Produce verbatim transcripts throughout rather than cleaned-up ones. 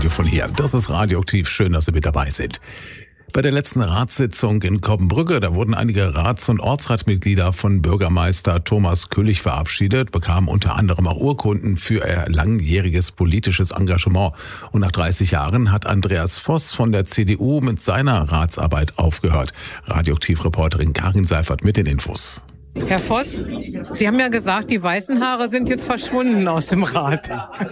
Radio von hier. Das ist Radioaktiv. Schön, dass Sie mit dabei sind. Bei der letzten Ratssitzung in Coppenbrügge, da wurden einige Rats- und Ortsratsmitglieder von Bürgermeister Thomas Küllich verabschiedet, bekamen unter anderem auch Urkunden für ihr langjähriges politisches Engagement. Und nach dreißig Jahren hat Andreas Voss von der C D U mit seiner Ratsarbeit aufgehört. Radioaktiv-Reporterin Karin Seifert mit den Infos. Herr Voss, Sie haben ja gesagt, die weißen Haare sind jetzt verschwunden aus dem Rat.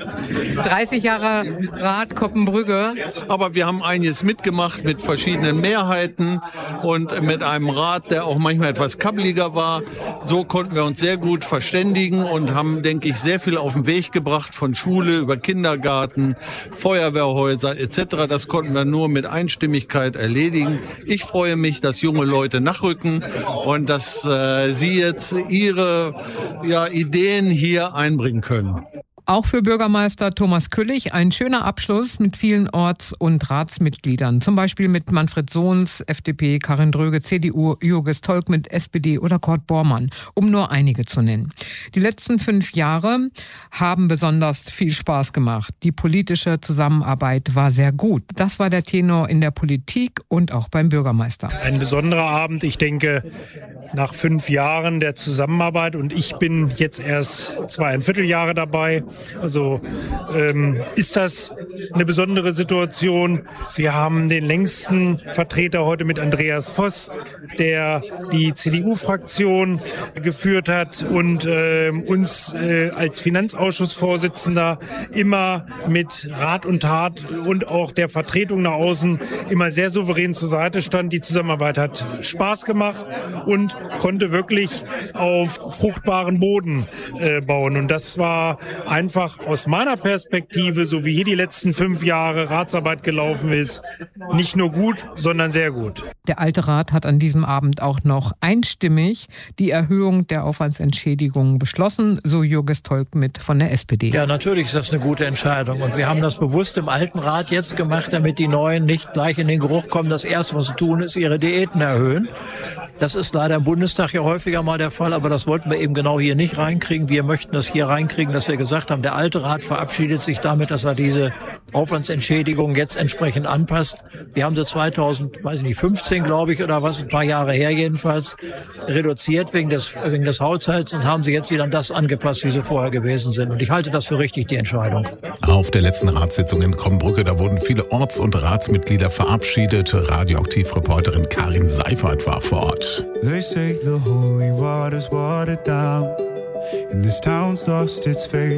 dreißig Jahre Rat Coppenbrügge. Aber wir haben einiges mitgemacht mit verschiedenen Mehrheiten und mit einem Rat, der auch manchmal etwas kabbeliger war. So konnten wir uns sehr gut verständigen und haben, denke ich, sehr viel auf den Weg gebracht, von Schule über Kindergarten, Feuerwehrhäuser et cetera. Das konnten wir nur mit Einstimmigkeit erledigen. Ich freue mich, dass junge Leute nachrücken und dass äh, sie jetzt ihre ja, Ideen hier einbringen können. Auch für Bürgermeister Thomas Küllich ein schöner Abschluss mit vielen Orts- und Ratsmitgliedern. Zum Beispiel mit Manfred Sohns, F D P, Karin Dröge, C D U, Jürges Tolk mit S P D oder Kurt Bormann, um nur einige zu nennen. Die letzten fünf Jahre haben besonders viel Spaß gemacht. Die politische Zusammenarbeit war sehr gut. Das war der Tenor in der Politik und auch beim Bürgermeister. Ein besonderer Abend, ich denke, nach fünf Jahren der Zusammenarbeit, und ich bin jetzt erst zweieinviertel Jahre dabei. Also ähm, ist das eine besondere Situation. Wir haben den längsten Vertreter heute mit Andreas Voss, der die C D U-Fraktion geführt hat und äh, uns äh, als Finanzausschussvorsitzender immer mit Rat und Tat und auch der Vertretung nach außen immer sehr souverän zur Seite stand. Die Zusammenarbeit hat Spaß gemacht und konnte wirklich auf fruchtbaren Boden äh, bauen. Und das war einfach aus meiner Perspektive, so wie hier die letzten fünf Jahre Ratsarbeit gelaufen ist, nicht nur gut, sondern sehr gut. Der alte Rat hat an diesem Abend auch noch einstimmig die Erhöhung der Aufwandsentschädigungen beschlossen, so Jürges Tolk mit von der S P D. Ja, natürlich ist das eine gute Entscheidung. Und wir haben das bewusst im alten Rat jetzt gemacht, damit die Neuen nicht gleich in den Geruch kommen. Das Erste, was sie tun, ist ihre Diäten erhöhen. Das ist leider im Bundestag ja häufiger mal der Fall, aber das wollten wir eben genau hier nicht reinkriegen. Wir möchten das hier reinkriegen, dass wir gesagt haben, der alte Rat verabschiedet sich damit, dass er diese Aufwandsentschädigung jetzt entsprechend anpasst. Wir haben sie zweitausend, weiß ich nicht, fünfzehn, glaube ich, oder was, ein paar Jahre her jedenfalls, reduziert wegen des, wegen des Haushalts und haben sie jetzt wieder an das angepasst, wie sie vorher gewesen sind. Und ich halte das für richtig, die Entscheidung. Auf der letzten Ratssitzung in Coppenbrügge, da wurden viele Orts- und Ratsmitglieder verabschiedet. Radioaktiv-Reporterin Karin Seifert war vor Ort. They say the holy water's watered down, and this town's lost its faith.